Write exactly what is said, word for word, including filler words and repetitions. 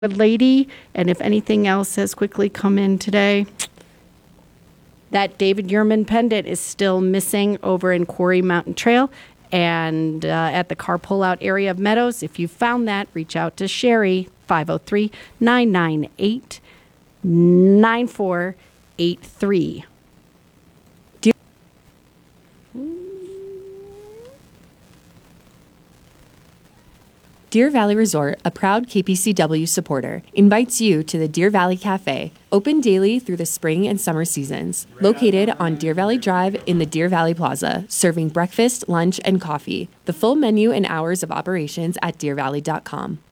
lady, and if anything else has quickly come in today, that David Yurman pendant is still missing over in Quarry Mountain Trail and uh, at the car pullout area of Meadows. If you found that, reach out to Sherry, five oh three, nine nine eight, nine four eight three. Deer Valley Resort, a proud K P C W supporter, invites you to the Deer Valley Cafe, open daily through the spring and summer seasons. Located on Deer Valley Drive in the Deer Valley Plaza, serving breakfast, lunch, and coffee. The full menu and hours of operations at deer valley dot com.